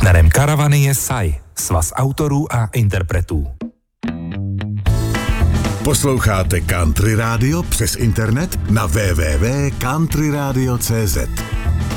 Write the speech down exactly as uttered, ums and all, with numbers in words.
Partnerem karavany je S A I, Svaz autorů a interpretů. Posloucháte Country Radio přes internet na w w w tečka country radio tečka c z.